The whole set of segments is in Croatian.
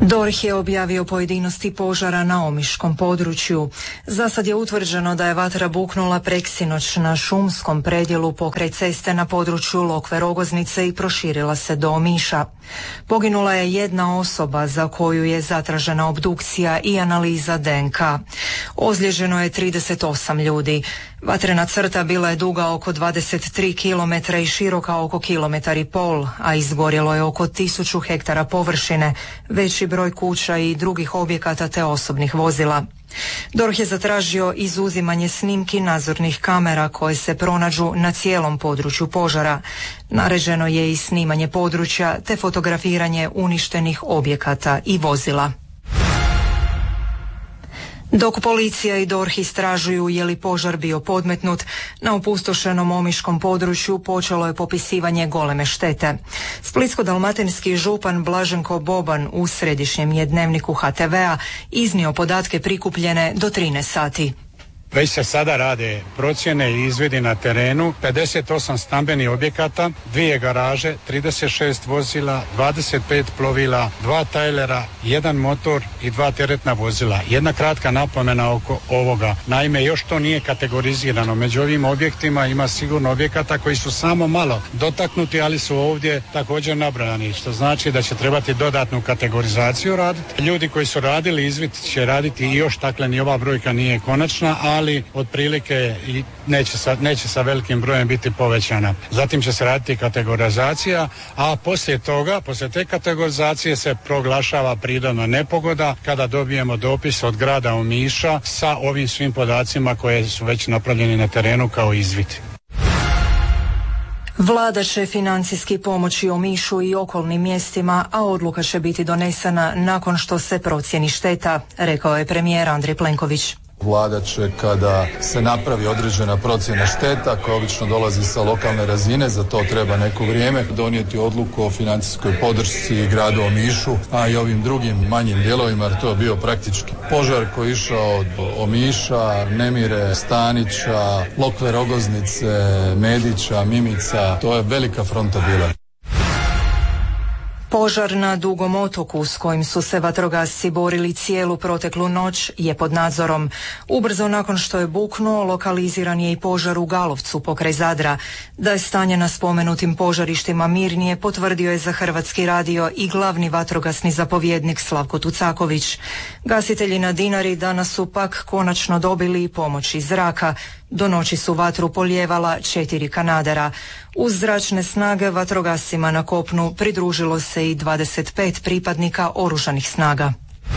DORH je objavio pojedinosti požara na omiškom području. Zasad je utvrđeno da je vatra buknula preksinoć na šumskom predjelu pokraj ceste na području Lokve Rogoznice i proširila se do Omiša. Poginula je jedna osoba za koju je zatražena obdukcija i analiza DNK. Ozlijeđeno je 38 ljudi. Vatrena crta bila je duga oko 23 km i široka oko 1,5 km, a izgorjelo je oko 1000 hektara površine, veći broj kuća i drugih objekata te osobnih vozila. DORH je zatražio izuzimanje snimki nadzornih kamera koje se pronađu na cijelom području požara. Naređeno je i snimanje područja te fotografiranje uništenih objekata i vozila. Dok policija i DORH istražuju je li požar bio podmetnut, na opustošenom omiškom području počelo je popisivanje goleme štete. Splitsko-dalmatinski župan Blaženko Boban u središnjem je dnevniku HTV-a iznio podatke prikupljene do 13 sati. Već se sada rade procjene i izvidi na terenu, 58 stambenih objekata, 2 garaže, 36 vozila, 25 plovila, 2 tajlera, 1 motor i 2 teretna vozila. Jedna kratka napomena oko ovoga. Naime, još to nije kategorizirano. Među ovim objektima ima sigurno objekata koji su samo malo dotaknuti, ali su ovdje također nabrojani, što znači da će trebati dodatnu kategorizaciju raditi. Ljudi koji su radili izvid će raditi i još, dakle ni ova brojka nije konačna, ali otprilike neće sa velikim brojem biti povećana. Zatim će se raditi kategorizacija, a poslije te kategorizacije se proglašava prirodna nepogoda kada dobijemo dopis od grada Omiša sa ovim svim podacima koje su već napravljeni na terenu kao izvid. Vlada će financijski pomoći Omišu i okolnim mjestima, a odluka će biti donesena nakon što se procijeni šteta, rekao je premijer Andrej Plenković. Vlada će, kada se napravi određena procjena šteta koja obično dolazi sa lokalne razine, za to treba neko vrijeme, donijeti odluku o financijskoj podršci gradu Omišu, a i ovim drugim manjim dijelovima, jer to je bio praktički požar koji je išao od Omiša, Nemire, Stanića, Lokve Rogoznice, Medića, Mimica, to je velika fronta bila. Požar na Dugom otoku s kojim su se vatrogasci borili cijelu proteklu noć je pod nadzorom. Ubrzo nakon što je buknuo, lokaliziran je i požar u Galovcu pokraj Zadra. Da je stanje na spomenutim požarištima mirnije potvrdio je za Hrvatski radio i glavni vatrogasni zapovjednik Slavko Tucaković. Gasitelji na Dinari danas su pak konačno dobili i pomoć iz zraka. Do noći su vatru polijevala 4 kanadera. Uz zračne snage vatrogascima na kopnu pridružilo se i 25 pripadnika oružanih snaga.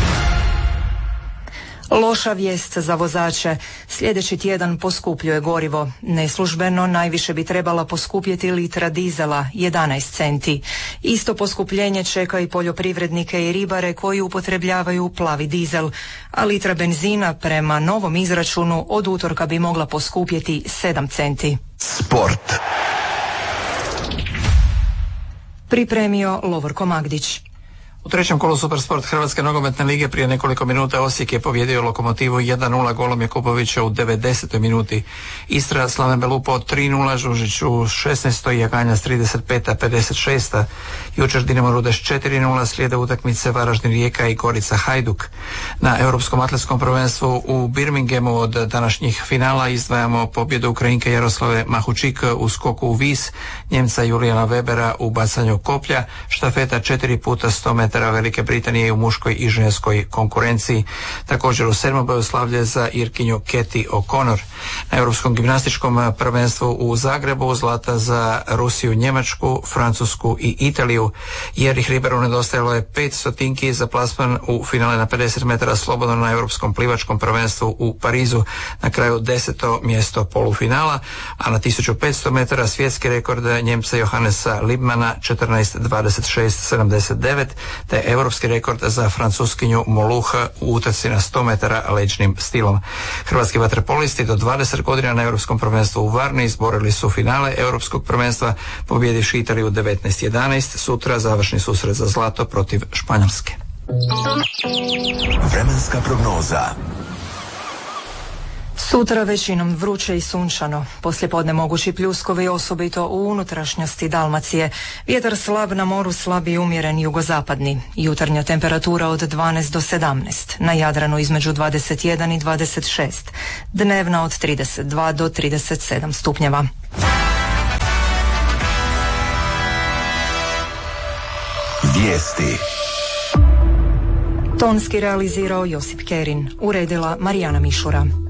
Loša vijest za vozače. Sljedeći tjedan poskupljuje gorivo. Neslužbeno najviše bi trebala poskupjeti litra dizela, 11 centi. Isto poskupljenje čeka i poljoprivrednike i ribare koji upotrebljavaju plavi dizel, a litra benzina prema novom izračunu od utorka bi mogla poskupjeti 7 centi. Sport. Pripremio Lovorko Magdić. U trećem kolu Supersport Hrvatske nogometne lige prije nekoliko minuta Osijek je pobijedio Lokomotivu 1-0 golom Jakupovića u 90. minuti. Istra Slaven Belupo 3-0, Žužić u 16. i Jaganjac 35. 56. Jučer Dinamo Rudeš 4-0, slijede utakmice Varaždin Rijeka i Gorica Hajduk. Na Europskom atletskom prvenstvu u Birminghamu od današnjih finala izdvajamo pobjedu Ukrajinke Jaroslave Mahučik u skoku u vis, Njemca Julijana Webera u bacanju koplja, štafeta 4 puta 100 metara Velike Britanije u muškoj i ženskoj konkurenciji. Također u sedmoboju slavlje za Irkinju Keti O'Connor. Na Europskom gimnastičkom prvenstvu u Zagrebu zlata za Rusiju, Njemačku, Francusku i Italiju. Jerih Riberu nedostajalo je 5 stotinki za plasman u finale na 50 metara slobodno na Europskom plivačkom prvenstvu u Parizu. Na kraju 10. mjesto polufinala, a na 1500 metara svjetski rekord Njemca Johannesa Liebmana 14.26.79 te europski rekord za Francuskinju Moluha u utrci na 100 metara leđnim stilom. Hrvatski vaterpolisti do 20 godina na Europskom prvenstvu u Varni izborili su finale Europskog prvenstva, pobjedivši Italiju 19-11, sutra završni susret za zlato protiv Španjolske. Vremenska prognoza. Sutra većinom vruće i sunčano. Poslijepodne mogući pljuskovi, osobito u unutrašnjosti Dalmacije. Vjetar slab na moru, slab i umjeren jugozapadni. Jutarnja temperatura od 12 do 17. Na Jadranu između 21 i 26. Dnevna od 32 do 37 stupnjeva. Vijesti. Tonski realizirao Josip Kerin. Uredila Marijana Mišura.